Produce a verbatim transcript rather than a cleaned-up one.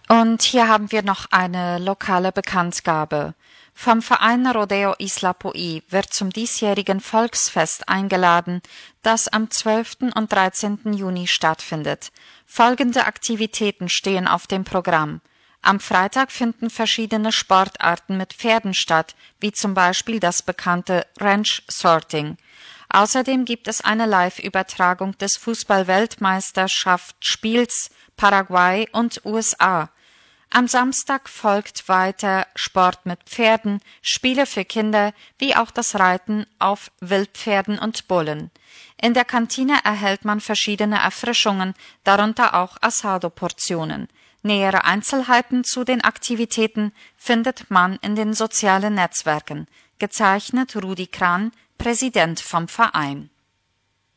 Und hier haben wir noch eine lokale Bekanntgabe. Vom Verein Rodeo Isla Poí wird zum diesjährigen Volksfest eingeladen, das am zwölften und dreizehnten Juni stattfindet. Folgende Aktivitäten stehen auf dem Programm. Am Freitag finden verschiedene Sportarten mit Pferden statt, wie zum Beispiel das bekannte Ranch Sorting. Außerdem gibt es eine Live-Übertragung des Fußball-Weltmeisterschaftsspiels Paraguay und U S A. Am Samstag folgt weiter Sport mit Pferden, Spiele für Kinder, wie auch das Reiten auf Wildpferden und Bullen. In der Kantine erhält man verschiedene Erfrischungen, darunter auch Asado-Portionen. Nähere Einzelheiten zu den Aktivitäten findet man in den sozialen Netzwerken. Gezeichnet Rudi Kran, Präsident vom Verein.